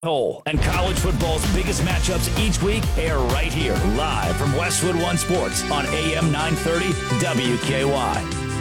Hole and college football's biggest matchups each week air right here live from Westwood One Sports on AM 930 WKY.